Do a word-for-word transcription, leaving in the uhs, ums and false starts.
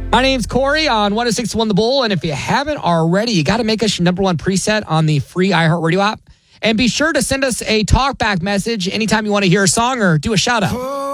My name's Corey on one oh six point one The Bull, and if you haven't already, you got to make us your number one preset on the free iHeartRadio app. And be sure to send us a talkback message anytime you want to hear a song or do a shout-out.